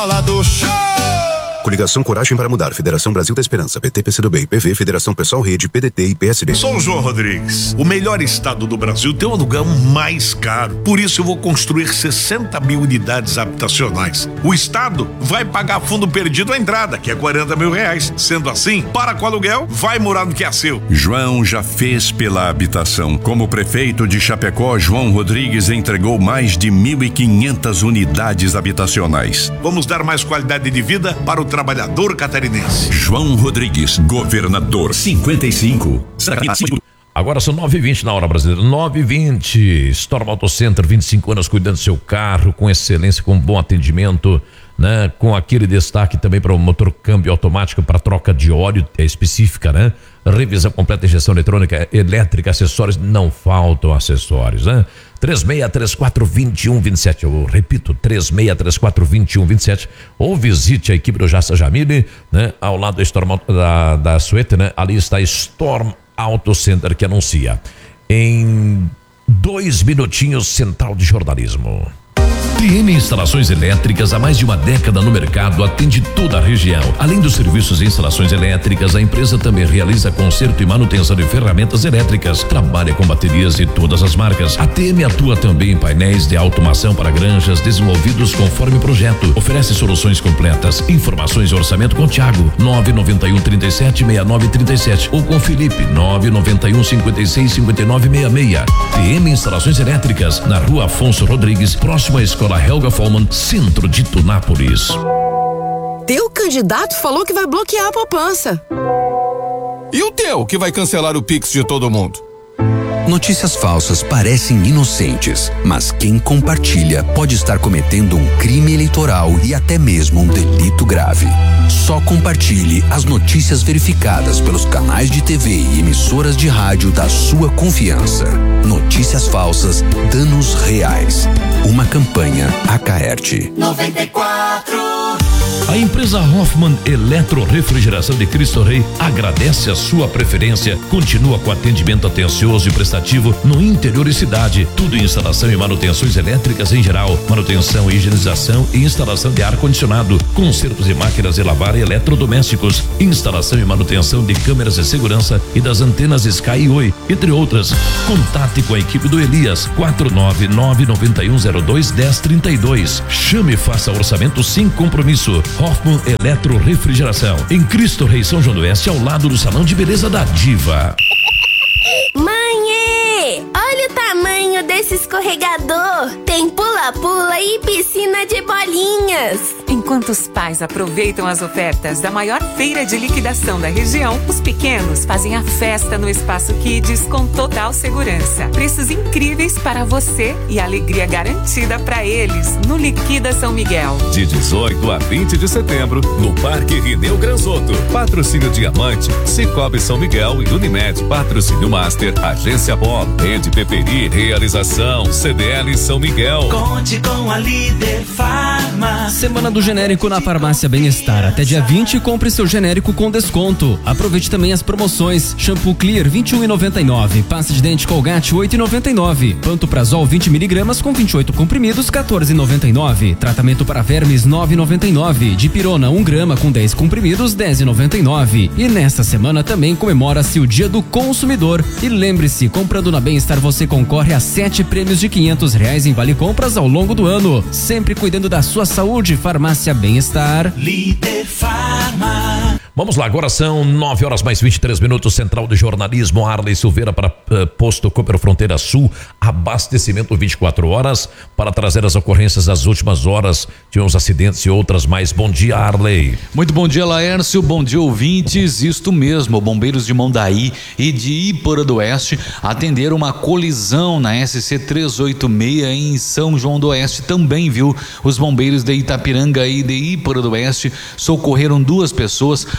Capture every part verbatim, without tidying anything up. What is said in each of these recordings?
bola do show. Coligação Coragem para Mudar, Federação Brasil da Esperança, P T, P C do B, I P V, Federação Pessoal Rede, P D T e P S B. Sou o João Rodrigues. O melhor estado do Brasil tem um aluguel mais caro. Por isso eu vou construir sessenta mil unidades habitacionais. O estado vai pagar fundo perdido à entrada, que é quarenta mil reais. Sendo assim, para com o aluguel, vai morar no que é seu. João já fez pela habitação. Como prefeito de Chapecó, João Rodrigues entregou mais de mil e quinhentas unidades habitacionais. Vamos dar mais qualidade de vida para o trabalhador catarinense. João Rodrigues, governador. cinquenta e cinco. Agora são nove e vinte na hora brasileira. nove e vinte. Storm Auto Center, vinte e cinco anos cuidando do seu carro, com excelência, com bom atendimento, né? Com aquele destaque também para o motor câmbio automático para troca de óleo é específica, né? Revisão completa, injeção eletrônica, elétrica, acessórios, não faltam acessórios, né? três seis três quatro, dois um dois sete, eu repito, três seis três quatro, dois um dois sete, ou visite a equipe do Jassa Jamile, né? Ao lado da Storm, da, da Suete, né? Ali está Storm Auto Center, que anuncia em dois minutinhos Central de Jornalismo. T M Instalações Elétricas, há mais de uma década no mercado, atende toda a região. Além dos serviços de instalações elétricas, a empresa também realiza conserto e manutenção de ferramentas elétricas. Trabalha com baterias de todas as marcas. A T M atua também em painéis de automação para granjas desenvolvidos conforme projeto. Oferece soluções completas. Informações e orçamento com Thiago, nove nove um, trinta e sete, sessenta e nove trinta e sete, ou com Felipe, nove nove um, cinquenta e seis, cinquenta e nove sessenta e seis. T M Instalações Elétricas, na Rua Afonso Rodrigues, próximo à Escola Helga Follman, centro de Tunápolis. Teu candidato falou que vai bloquear a poupança. E o teu, que vai cancelar o Pix de todo mundo? Notícias falsas parecem inocentes, mas quem compartilha pode estar cometendo um crime eleitoral e até mesmo um delito grave. Só compartilhe as notícias verificadas pelos canais de T V e emissoras de rádio da sua confiança. Notícias falsas, danos reais. Uma campanha Acaerte. noventa e quatro. A empresa Hoffman Eletrorefrigeração de Cristo Rei agradece a sua preferência. Continua com atendimento atencioso e prestativo no interior e cidade. Tudo em instalação e manutenções elétricas em geral. Manutenção, higienização e instalação de ar-condicionado. Consertos de máquinas de lavar e eletrodomésticos. Instalação e manutenção de câmeras de segurança e das antenas Sky e Oi, entre outras. Contate com a equipe do Elias. quatro nove nove, nove um zero dois, um zero três dois. Chame e faça orçamento sem compromisso. Hoffman Eletrorefrigeração, em Cristo Rei, São João do Oeste, ao lado do Salão de Beleza da Diva. Mãe, olha o tamanho desse escorregador. Tem pula-pula e piscina de bolinhas. Enquanto os pais aproveitam as ofertas da maior feira de liquidação da região, os pequenos fazem a festa no Espaço Kids com total segurança. Preços incríveis para você e alegria garantida para eles no Liquida São Miguel. De dezoito a vinte de setembro, no Parque Rineu Granzotto. Patrocínio Diamante, Cicobi São Miguel e Unimed. Patrocínio Master, Agência Bob, Rede Peperi, Realização, C D L São Miguel. Conte com a Líder Farma. Semana do genérico na Farmácia Bem-Estar. Até dia vinte, compre seu genérico com desconto. Aproveite também as promoções. Shampoo Clear vinte e um e noventa e nove, pasta de dente Colgate oito e noventa e nove, Pantoprazol vinte miligramas com vinte e oito comprimidos quatorze e noventa e nove, tratamento para vermes nove e noventa e nove, Dipirona um grama com dez comprimidos dez e noventa e nove. E nesta semana também comemora-se o Dia do Consumidor. E lembre-se, comprando na Bem-Estar você concorre a sete prêmios de quinhentos reais em vale compras ao longo do ano. Sempre cuidando da sua saúde. Farmácia Bem-Estar. Líder Farma. Vamos lá, agora são nove horas mais vinte e três minutos, Central de Jornalismo, Arley Silveira para uh, Posto Cooper Fronteira Sul, abastecimento vinte e quatro horas, para trazer as ocorrências das últimas horas, tivemos acidentes e outras mais. Bom dia, Arley. Muito bom dia, Laércio, bom dia, ouvintes. Isto mesmo, bombeiros de Mondaí e de Ípora do Oeste atenderam uma colisão na S C trezentos e oitenta e seis em São João do Oeste também, viu? Os bombeiros de Itapiranga e de Ípora do Oeste socorreram duas pessoas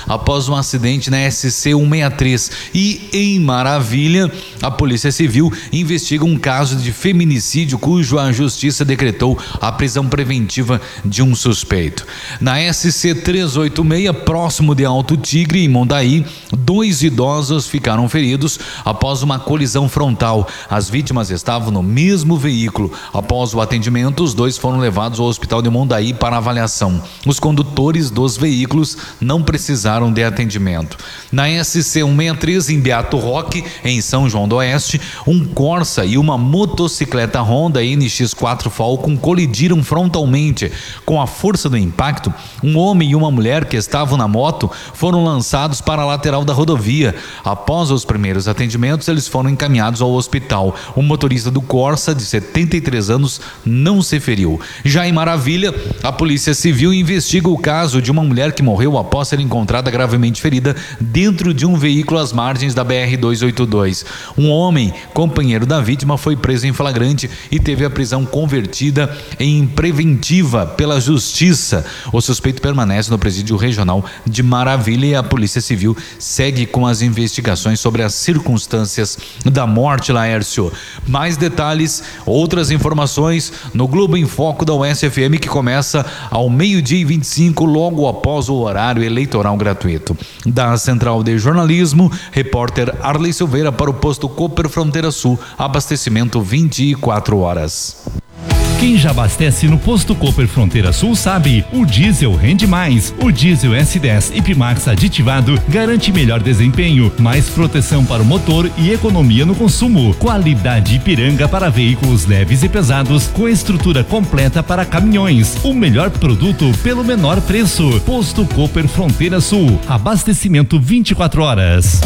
após um acidente na S C cento e sessenta e três. E em Maravilha, a Polícia Civil investiga um caso de feminicídio cujo a Justiça decretou a prisão preventiva de um suspeito. Na S C trezentos e oitenta e seis, próximo de Alto Tigre, em Mondaí, dois idosos ficaram feridos após uma colisão frontal. As vítimas estavam no mesmo veículo. Após o atendimento, os dois foram levados ao hospital de Mondaí para avaliação. Os condutores dos veículos não precisaram de atendimento. Na S C cento e sessenta e três, em Beato Roque, em São João do Oeste, um Corsa e uma motocicleta Honda N X quatro Falcon colidiram frontalmente. Com a força do impacto, um homem e uma mulher que estavam na moto foram lançados para a lateral da rodovia. Após os primeiros atendimentos, eles foram encaminhados ao hospital. O motorista do Corsa, de setenta e três anos, não se feriu. Já em Maravilha, a Polícia Civil investiga o caso de uma mulher que morreu após ser encontrada gravemente ferida dentro de um veículo às margens da B R duzentos e oitenta e dois. Um homem, companheiro da vítima, foi preso em flagrante e teve a prisão convertida em preventiva pela Justiça. O suspeito permanece no presídio regional de Maravilha e a Polícia Civil segue com as investigações sobre as circunstâncias da morte, Laércio. Mais detalhes, outras informações no Globo em Foco da U S F M, que começa ao meio-dia e vinte e cinco, logo após o horário eleitoral gratuito. Da Central de Jornalismo, repórter Arley Silveira para o posto Cooper Fronteira Sul, abastecimento vinte e quatro horas. Quem já abastece no posto Cooper Fronteira Sul sabe, o diesel rende mais. O diesel S dez Ipmax aditivado garante melhor desempenho, mais proteção para o motor e economia no consumo. Qualidade Ipiranga para veículos leves e pesados, com estrutura completa para caminhões. O melhor produto pelo menor preço. Posto Cooper Fronteira Sul, abastecimento vinte e quatro horas.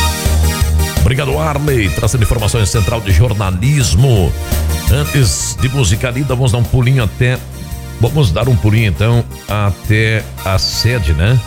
Obrigado, Arley, trazendo informações Central de Jornalismo. Antes de música lida, vamos dar um pulinho até... Vamos dar um pulinho, então, até a sede, né?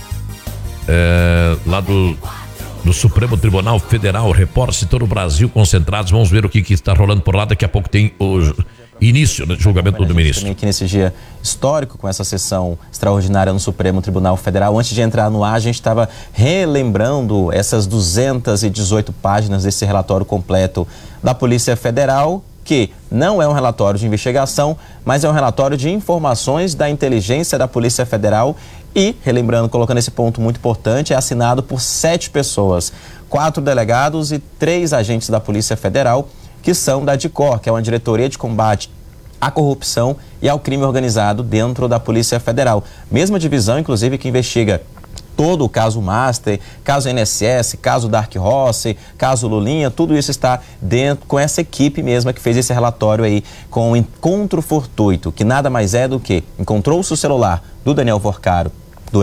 É, lá do, do Supremo Tribunal Federal. Repórter de todo o Brasil concentrados. Vamos ver o que, que está rolando por lá. Daqui a pouco tem o início do julgamento do ministro. Também aqui nesse dia histórico, com essa sessão extraordinária no Supremo Tribunal Federal. Antes de entrar no ar, a gente estava relembrando essas duzentas e dezoito páginas desse relatório completo da Polícia Federal, que não é um relatório de investigação, mas é um relatório de informações da inteligência da Polícia Federal e, relembrando, colocando esse ponto muito importante, é assinado por sete pessoas, quatro delegados e três agentes da Polícia Federal, que são da DICOR, que é uma diretoria de combate à corrupção e ao crime organizado dentro da Polícia Federal. Mesma divisão, inclusive, que investiga todo o caso Master, caso N S S, caso Dark Horse, caso Lulinha, tudo isso está dentro com essa equipe mesma que fez esse relatório aí com o encontro fortuito, que nada mais é do que encontrou-se o celular do Daniel Vorcaro